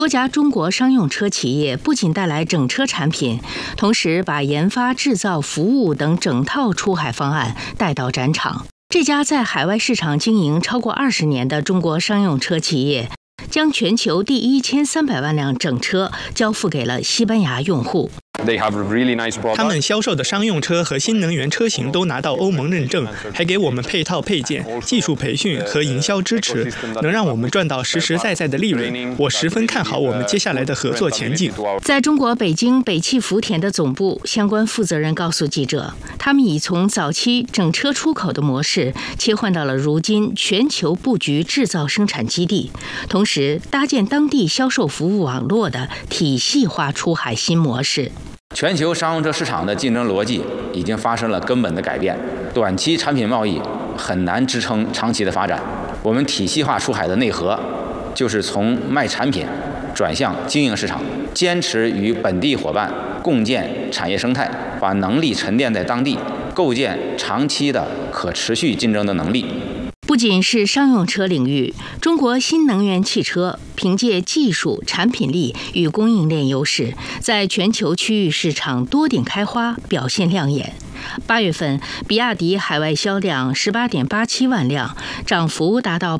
多家中国商用车企业不仅带来整车产品，同时把研发、制造、服务等整套出海方案带到展场。这家在海外市场经营超过20年的中国商用车企业，将全球第1300万辆整车交付给了西班牙用户。 他们销售的商用车和新能源车型都拿到欧盟认证，还给我们配套配件、技术培训和营销支持，能让我们赚到实实在在的利润。我十分看好我们接下来的合作前景。 在中国北京北汽福田的总部，相关负责人告诉记者，他们已从早期整车出口的模式切换到了如今全球布局制造生产基地，同时搭建当地销售服务网络的体系化出海新模式。 全球商用车市场的竞争逻辑已经发生了根本的改变，短期产品贸易很难支撑长期的发展。我们体系化出海的内核，就是从卖产品转向经营市场，坚持与本地伙伴共建产业生态，把能力沉淀在当地，构建长期的可持续竞争的能力。 不仅是商用车领域，中国新能源汽车凭借技术、产品力与供应链优势，在全球区域市场多点开花，表现亮眼。8月份，比亚迪海外销量18.87万辆，涨幅达到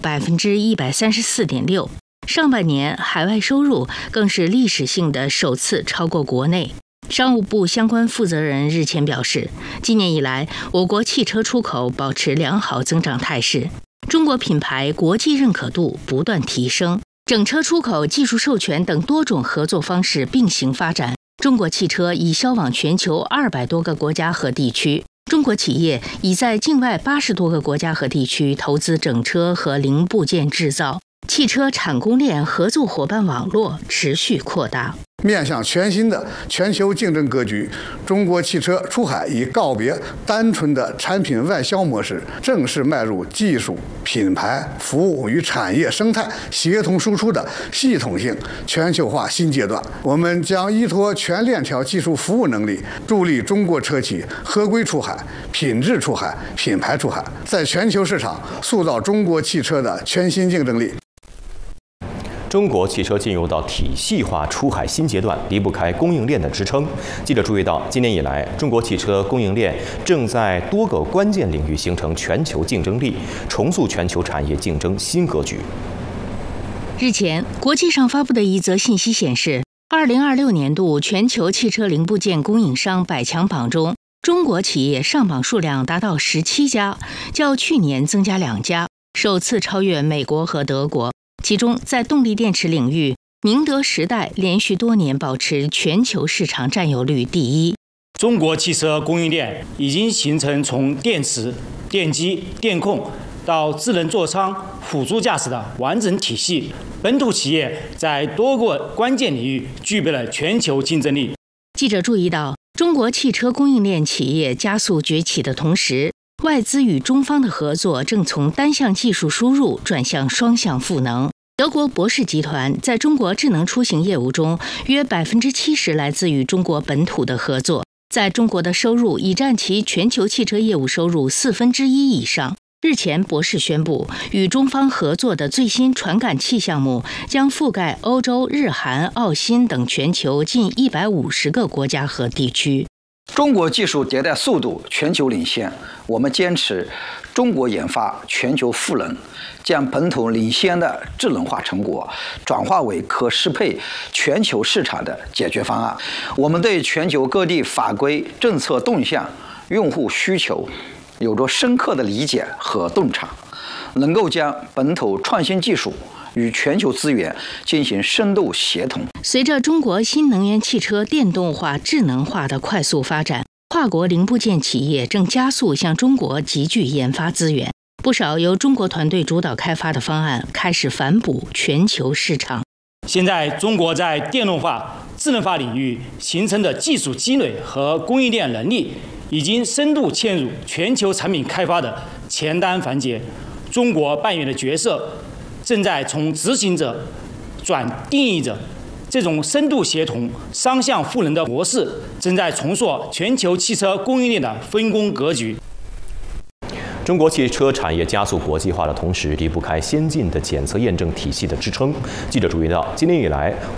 134.6%。上半年海外收入更是历史性的首次超过国内。商务部相关负责人日前表示，今年以来，我国汽车出口保持良好增长态势，中国品牌国际认可度不断提升，整车出口、技术授权等多种合作方式并行发展。中国汽车已销往全球200多个国家和地区，中国企业已在境外80多个国家和地区投资整车和零部件制造，汽车产供链合作伙伴网络持续扩大。 面向全新的全球竞争格局，中国汽车出海已告别单纯的产品外销模式，正式迈入技术、品牌、服务与产业生态协同输出的系统性全球化新阶段。我们将依托全链条技术服务能力，助力中国车企合规出海、品质出海、品牌出海，在全球市场塑造中国汽车的全新竞争力。 中国汽车进入到体系化出海新阶段，离不开供应链的支撑。记者注意到，今年以来，中国汽车供应链正在多个关键领域形成全球竞争力，重塑全球产业竞争新格局。 日前，国际上发布的一则信息显示，2026年度全球汽车零部件供应商百强榜中，中国企业上榜数量达到17家，较去年增加2家，首次超越美国和德国。其中，在动力电池领域，宁德时代连续多年保持全球市场占有率第一。 中国汽车供应链已经形成从电池、电机、电控到智能座舱、辅助驾驶的完整体系。本土企业在多个关键领域具备了全球竞争力。 记者注意到，中国汽车供应链企业加速崛起的同时，外资与中方的合作正从单项技术输入转向双向赋能。德国博世集团在中国智能出行业务中，约70%来自于中国本土的合作，在中国的收入已占其全球汽车业务收入1/4以上。日前，博世宣布，与中方合作的最新传感器项目将覆盖欧洲、日韩、澳新等全球近150个国家和地区。 中国技术迭代速度全球领先，我们坚持中国研发全球赋能，将本土领先的智能化成果转化为可适配全球市场的解决方案。我们对全球各地法规、政策动向、用户需求有着深刻的理解和洞察，能够将本土创新技术与全球资源进行深度协同。 随着中国新能源汽车电动化、智能化的快速发展，跨国零部件企业正加速向中国集聚研发资源。不少由中国团队主导开发的方案开始反哺全球市场。 现在，中国在电动化、智能化领域形成的技术积累和供应链能力，已经深度嵌入全球产品开发的前端环节。中国扮演的角色正在从执行者转定义者，这种深度协同、双向赋能的模式正在重塑全球汽车供应链的分工格局。 中国汽车产业加速国际化的同时，离不开先进的检测验证体系的支撑。记者注意到，今年以来，